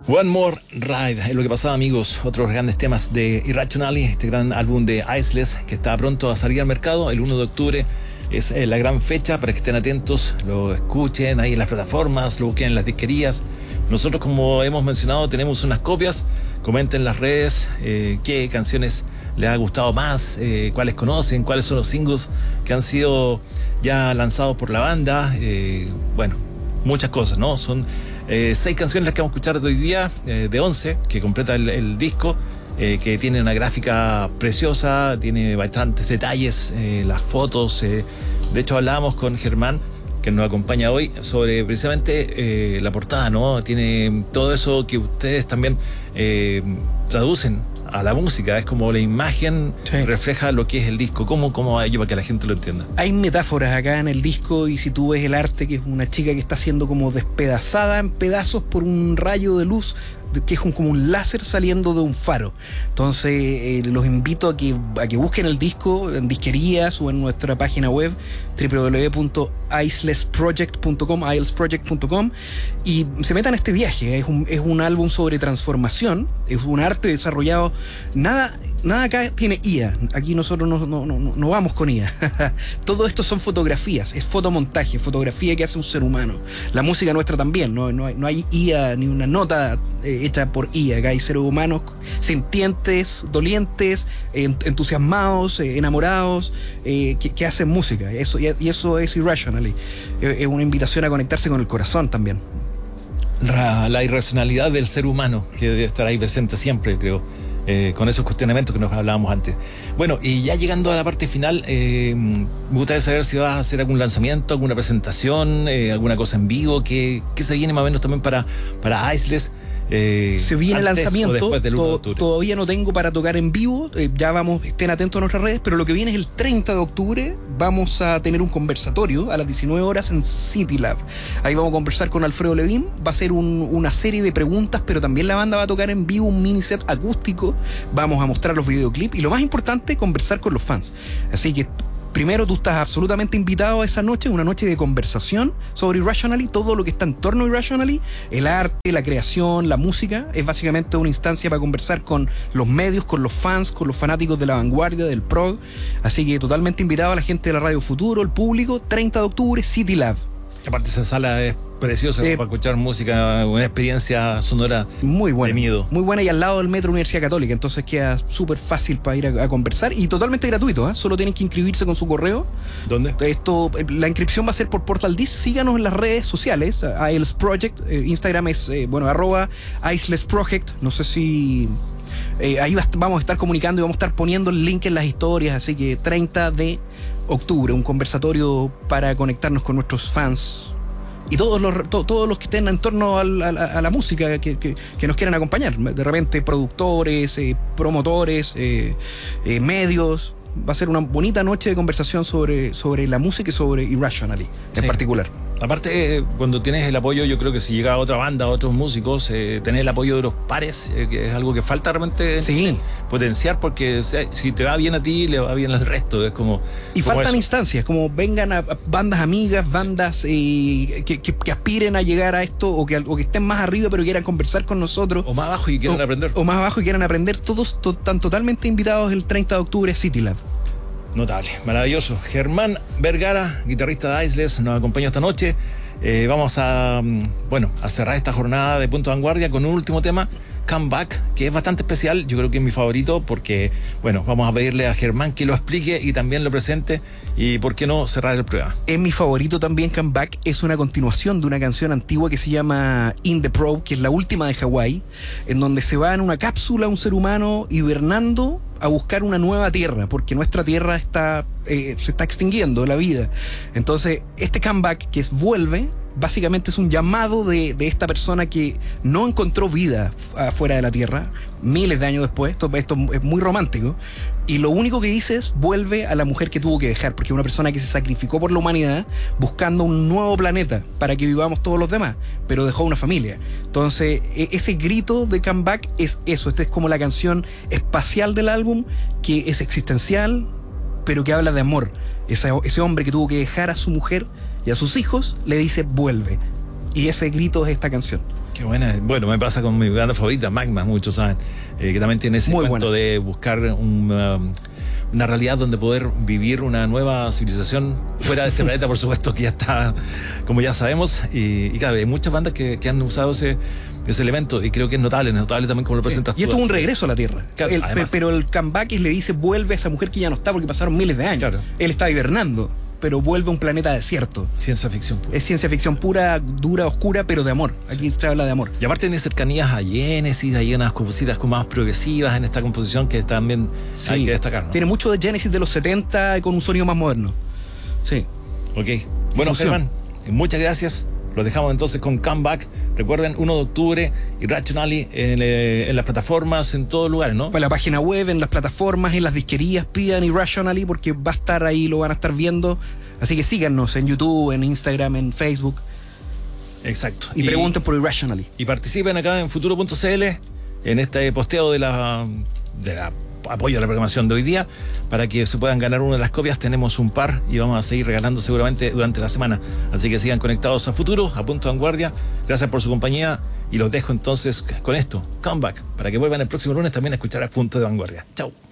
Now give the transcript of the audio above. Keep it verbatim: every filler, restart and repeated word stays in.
One More Ride es lo que pasaba, amigos. Otros grandes temas de Irrationally, este gran álbum de Iceless que está pronto a salir al mercado. El uno de octubre es eh, la gran fecha para que estén atentos, lo escuchen ahí en las plataformas, lo busquen en las disquerías. Nosotros, como hemos mencionado, tenemos unas copias. Comenten en las redes eh, qué canciones les ha gustado más, eh, cuáles conocen, cuáles son los singles que han sido ya lanzados por la banda. Eh, bueno, muchas cosas, ¿no? Son eh, seis canciones las que vamos a escuchar de hoy día, eh, de once, que completa el, el disco, eh, que tiene una gráfica preciosa, tiene bastantes detalles, eh, las fotos. Eh, de hecho, hablábamos con Germán, que nos acompaña hoy, sobre precisamente eh, la portada, ¿no? Tiene todo eso que ustedes también eh, traducen a la música. Es como la imagen, sí, refleja lo que es el disco. ¿Cómo, cómo va ello para que la gente lo entienda? Hay metáforas acá en el disco, y si tú ves el arte, que es una chica que está siendo como despedazada en pedazos por un rayo de luz, que es un, como un láser saliendo de un faro. Entonces eh, los invito a que, a que busquen el disco en disquerías o en nuestra página web doble u doble u doble u punto iceless project punto com, iceless project punto com, y se metan a este viaje. Es un, es un álbum sobre transformación, es un arte desarrollado. Nada, nada acá tiene I A. Aquí nosotros no, no, no, no vamos con I A. Todo esto son fotografías, es fotomontaje, fotografía que hace un ser humano. La música nuestra también, no, no, hay, no hay I A ni una nota eh, hecha por I A. Acá hay seres humanos sintientes, dolientes, eh, entusiasmados, eh, enamorados, eh, que, que hacen música. Eso, y, y eso es Irrationally. Eh, es una invitación a conectarse con el corazón también. La, la irracionalidad del ser humano, que debe estar ahí presente siempre, creo. Eh, con esos cuestionamientos que nos hablábamos antes. Bueno, y ya llegando a la parte final, eh, me gustaría saber si vas a hacer algún lanzamiento, alguna presentación, eh, alguna cosa en vivo, que, que se viene más o menos también para, para Iceless. Eh, se viene el lanzamiento, to, de todavía no tengo para tocar en vivo, eh, ya vamos, estén atentos a nuestras redes, pero lo que viene es el treinta de octubre, vamos a tener un conversatorio a las diecinueve horas en City Lab. Ahí vamos a conversar con Alfredo Levin, va a ser un, una serie de preguntas, pero también la banda va a tocar en vivo un mini set acústico, vamos a mostrar los videoclips y lo más importante, conversar con los fans. Así que primero, tú estás absolutamente invitado a esa noche, una noche de conversación sobre Irrationally, todo lo que está en torno a Irrationally, el arte, la creación, la música. Es básicamente una instancia para conversar con los medios, con los fans, con los fanáticos de la vanguardia, del prog. Así que totalmente invitado a la gente de la Radio Futuro, el público, treinta de octubre, City Lab. Aparte, esa sala es preciosa eh, para escuchar música, una experiencia sonora muy buena, de miedo. Muy buena, y al lado del Metro Universidad Católica, entonces queda súper fácil para ir a, a conversar, y totalmente gratuito, ¿eh? Solo tienen que inscribirse con su correo. ¿Dónde? Esto, la inscripción va a ser por Portal Disc. Síganos en las redes sociales, Iceless Project, eh, Instagram es, eh, bueno, arroba Iceless Project, no sé si... Eh, ahí va, vamos a estar comunicando y vamos a estar poniendo el link en las historias, así que treinta de octubre, un conversatorio para conectarnos con nuestros fans y todos los, to, todos los que estén en torno al, a, a la música, que, que, que nos quieran acompañar. De repente productores, eh, promotores, eh, eh, medios. Va a ser una bonita noche de conversación sobre, sobre la música y sobre Irrationally en sí. particular. Aparte, eh, cuando tienes el apoyo, yo creo que si llega a otra banda, a otros músicos, eh, tener el apoyo de los pares, eh, que es algo que falta realmente sí. potenciar, porque si, si te va bien a ti, le va bien al resto. Es como Y como faltan eso. instancias, como vengan a, a bandas amigas, bandas eh, que, que, que aspiren a llegar a esto, o que, o que estén más arriba pero quieran conversar con nosotros. O más abajo y quieran o, aprender. O más abajo y quieran aprender. Todos to, están totalmente invitados el treinta de octubre a City Lab. Notable, maravilloso. Germán Vergara, guitarrista de Iceless, nos acompaña esta noche. Eh, vamos a, bueno, a cerrar esta jornada de Punto Vanguardia con un último tema, Come Back, que es bastante especial. Yo creo que es mi favorito porque, bueno, vamos a pedirle a Germán que lo explique y también lo presente, y por qué no cerrar el programa. Es mi favorito también. Come Back es una continuación de una canción antigua que se llama In the Probe, que es la última de Hawái, en donde se va en una cápsula un ser humano hibernando a buscar una nueva tierra, porque nuestra tierra está eh, se está extinguiendo, la vida. Entonces, este comeback, que es vuelve, básicamente es un llamado de, de esta persona que no encontró vida afuera de la tierra, miles de años después. Esto, esto es muy romántico, y lo único que dice es vuelve a la mujer que tuvo que dejar, porque es una persona que se sacrificó por la humanidad buscando un nuevo planeta para que vivamos todos los demás, pero dejó una familia. Entonces, ese grito de comeback es eso. Esta es como la canción espacial del álbum, que es existencial, pero que habla de amor. Ese, ese hombre que tuvo que dejar a su mujer y a sus hijos le dice vuelve. Y ese grito es esta canción. Qué buena. Bueno, me pasa con mi banda favorita, Magma, muchos saben, eh, que también tiene ese Muy cuento buena. de buscar un, um, una realidad donde poder vivir una nueva civilización fuera de este planeta, por supuesto, que ya está, como ya sabemos, y, y claro, hay muchas bandas que, que han usado ese, ese elemento, y creo que es notable, es notable también como lo presentas Y tú. esto es un regreso a la Tierra. Claro, El- además. pero el comeback le dice, vuelve a esa mujer que ya no está porque pasaron miles de años. Claro. Él está hibernando, pero vuelve a un planeta desierto. Ciencia ficción pura. Es ciencia ficción pura, dura, oscura, pero de amor. Aquí se habla de amor. Y aparte tiene cercanías a Genesis, hay unas cositas como más progresivas en esta composición que también Sí. hay que destacar, ¿no? Tiene mucho de Genesis de los setenta con un sonido más moderno. Sí. Ok. Bueno, Difusión. Germán, muchas gracias. Los dejamos entonces con Comeback. Recuerden, uno de octubre, Irrationally en, eh, en las plataformas, en todos lugares, ¿no? Para la página web, en las plataformas, en las disquerías, pidan Irrationally porque va a estar ahí, lo van a estar viendo. Así que síganos en YouTube, en Instagram, en Facebook Exacto. y, pregunten por Irrationally. Y participen acá en futuro punto c l en este posteo de la, de la apoyo a la programación de hoy día para que se puedan ganar una de las copias. Tenemos un par y vamos a seguir regalando seguramente durante la semana. Así que sigan conectados a Futuro, a Punto de Vanguardia. Gracias por su compañía y los dejo entonces con esto, Comeback, para que vuelvan el próximo lunes también a escuchar a Punto de Vanguardia. Chau.